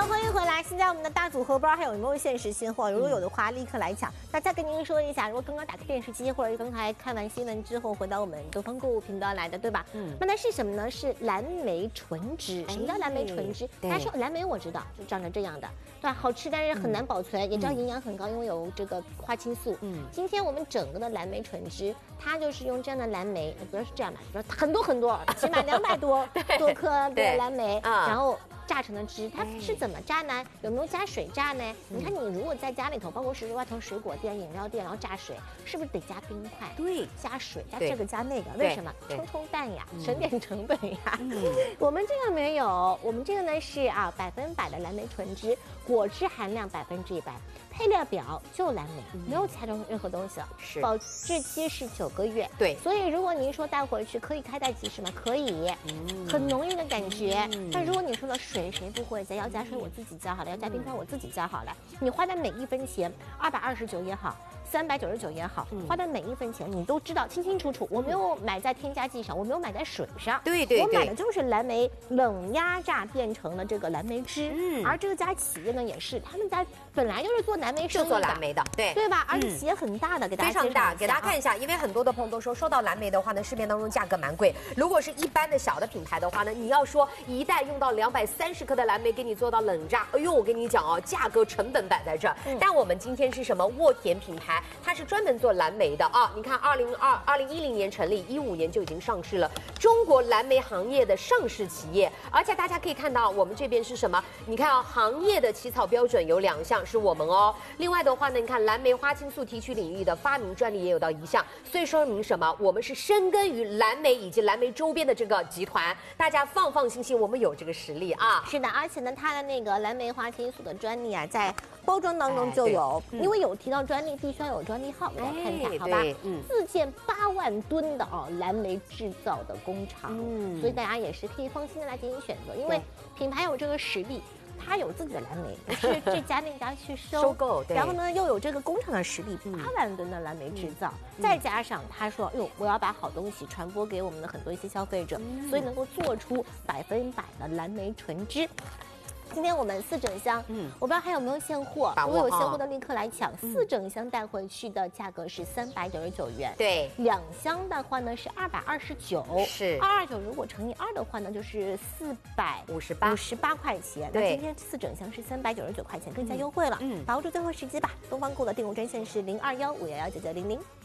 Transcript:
欢迎回来！现在我们的大组合不知道还有没有限时新货，如果有的话立刻来抢。那再跟您说一下，如果刚刚打开电视机，或者刚才看完新闻之后回到我们东方购物频道来的，对吧？那它是什么呢？是蓝莓纯汁。什么叫蓝莓纯汁？大家说蓝莓我知道，就长成这样的，对吧？好吃，但是很难保存，也知道营养很高，因为有这个花青素。今天我们整个的蓝莓纯汁，它就是用这样的蓝莓，不是这样的，比如说很多，起码200多颗的蓝莓，然后榨成的汁。它是怎么榨呢？有没有加水榨呢？你看，你如果在家里头，包括是外头水果店、饮料店，然后榨水，是不是得加冰块？ 对， 加水，加这个加那个，为什么？冲淡呀，省点成本呀。我们这个没有，我们这个呢是100%的蓝莓纯汁，果汁含量100%。配料表就蓝莓，没有其他任何东西了。 是， 保质期是9个月。 对， 所以如果您说带回去可以开袋即食吗？可以，很浓郁的感觉。但如果你说的水谁不会加？要加水我自己加好了，要加冰块我自己加好了。你花的每一分钱，229也好，399也好，花的每一分钱你都知道清清楚楚。我没有买在添加剂上，我没有买在水上。 对， 我买的就是蓝莓冷压榨变成了这个蓝莓汁。而这家企业呢也是，他们家本来就是做蓝莓生意的， 就做蓝莓的，对吧？而且企业很大的，给大家非常大，给大家看一下。因为很多的朋友都说到蓝莓的话呢，市面当中价格蛮贵。如果是一般的小的品牌的话呢，你要说一袋用到230克的蓝莓给你做到冷榨，哎呦，我跟你讲哦，价格成本摆在这儿。但我们今天是什么？沃田品牌，它是专门做蓝莓的啊。你看，2010年成立，15年就已经上市了，中国蓝莓行业的上市企业。而且大家可以看到，我们这边是什么？你看行业的起草标准有2项是我们哦。另外的话呢，你看蓝莓花青素提取领域的发明专利也有到1项，所以说明什么？我们是深耕于蓝莓以及蓝莓周边的这个集团，大家放心，我们有这个实力啊。 是的，而且呢，它的那个蓝莓花青素的专利啊，在包装当中就有，因为有提到专利，必须要有专利号，给大家看一下，好吧？自建8万吨的蓝莓制造的工厂，所以大家也是可以放心的来进行选择，因为品牌有这个实力。他有自己的蓝莓，不是这家那家去收购， 然后呢又有这个工厂的实力，8万吨的蓝莓制造，再加上他说，哟，我要把好东西传播给我们的很多一些消费者，所以能够做出100%的蓝莓纯汁。今天我们4整箱，我不知道还有没有现货，如果有现货的立刻来抢。4整箱带回去的价格是399元， 对 ，2箱的话呢是229， 是 229，如果乘以2的话呢就是458块钱。那今天4整箱是399块钱，更加优惠了。把握住最后时机吧！东方购的订购专线是0215119900。